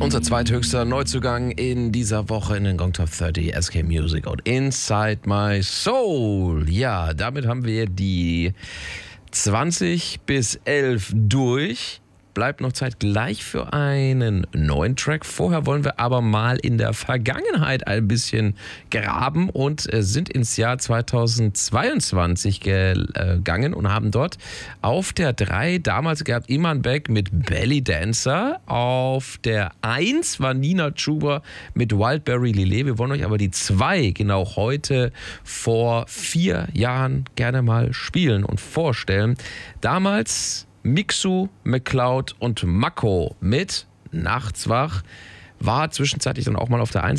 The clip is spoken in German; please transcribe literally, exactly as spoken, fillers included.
Unser zweithöchster Neuzugang in dieser Woche in den Gong Top dreißig, S K Music und Inside My Soul. Ja, damit haben wir die zwanzig bis elf durch. Bleibt noch Zeit gleich für einen neuen Track. Vorher wollen wir aber mal in der Vergangenheit ein bisschen graben und sind ins Jahr zweitausendzweiundzwanzig gegangen und haben dort auf der drei damals gehabt Iman Beck mit Belly Dancer. Auf der eins war Nina Chuba mit Wildberry Lillet. Wir wollen euch aber die zwei genau heute vor vier Jahren gerne mal spielen und vorstellen. Damals Mixu, McCloud und Mako mit Nachts wach. War zwischenzeitlich dann auch mal auf der eins